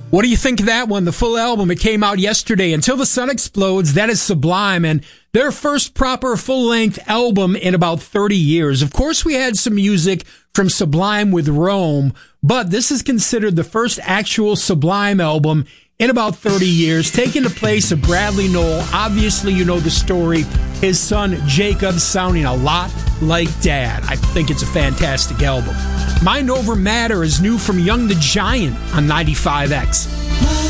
What do you think of that one? The full album, it came out yesterday. Until the Sun Explodes, that is Sublime, and their first proper full-length album in about 30 years. Of course, we had some music from Sublime with Rome, but this is considered the first actual Sublime album in about 30 years, taking the place of Bradley Nowell. Obviously, you know the story. His son, Jacob, sounding a lot like Dad. I think it's a fantastic album. Mind Over Matter is new from Young the Giant on 95X.